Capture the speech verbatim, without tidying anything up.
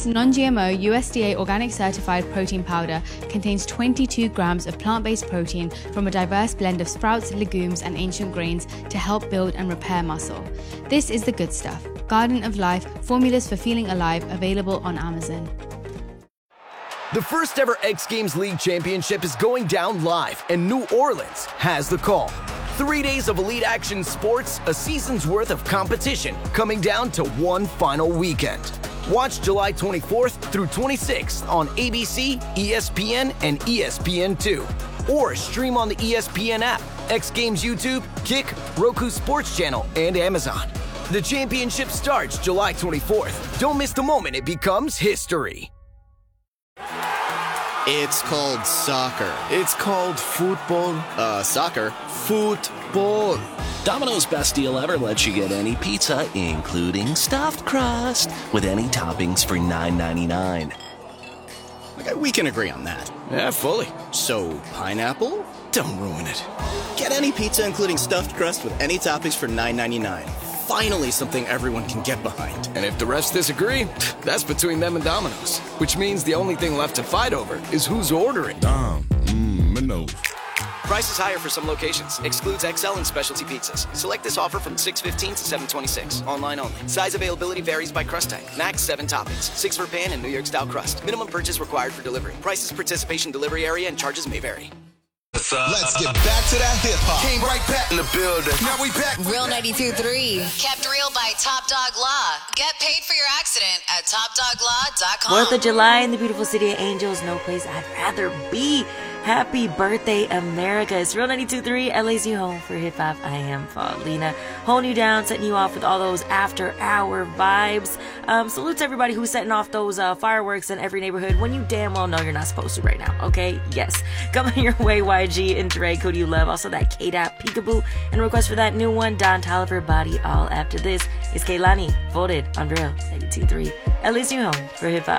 This non-G M O U S D A organic certified protein powder contains twenty-two grams of plant-based protein from a diverse blend of sprouts, legumes, and ancient grains to help build and repair muscle. This is the good stuff. Garden of Life, formulas for feeling alive, available on Amazon. The first ever X Games League Championship is going down live, and New Orleans has the call. Three days of elite action sports, a season's worth of competition, coming down to one final weekend. Watch July twenty-fourth through twenty-sixth on A B C, E S P N, and E S P N two. Or stream on the E S P N app, X Games YouTube, Kick, Roku Sports Channel, and Amazon. The championship starts July twenty-fourth. Don't miss the moment it becomes history. It's called soccer. It's called football. Uh, soccer. Football. Domino's best deal ever lets you get any pizza, including stuffed crust, with any toppings for nine ninety-nine. Okay, we can agree on that. Yeah, fully. So, pineapple? Don't ruin it. Get any pizza, including stuffed crust, with any toppings for nine ninety-nine. Finally, something everyone can get behind. And if the refs disagree, that's between them and Domino's. Which means the only thing left to fight over is who's ordering. Dom, mmm, Minos. Price is higher for some locations. Excludes X L and specialty pizzas. Select this offer from six fifteen to seven twenty-six. Online only. Size availability varies by crust type. Max seven toppings. Six for pan and New York style crust. Minimum purchase required for delivery. Prices, participation, delivery area, and charges may vary. Let's get back to that hip hop. Came right back in the building. Now we back. Real ninety-two point three. Kept real by Top Dog Law. Get paid for your accident at top dog law dot com. fourth of July in the beautiful city of Angels. No place I'd rather be. Happy birthday, America. It's Real ninety-two point three, L A's new home for hip hop. I am Paulina. Holding you down, setting you off with all those after hour vibes. Um, salute to everybody who's setting off those uh, fireworks in every neighborhood when you damn well know you're not supposed to right now, okay? Yes. Coming your way, Y G and Drake. Who do you love? Also that K-Dot Peekaboo. And a request for that new one, Don Toliver, Body All. After this is Kehlani, Voted on Real ninety-two point three, L A's new home for hip hop.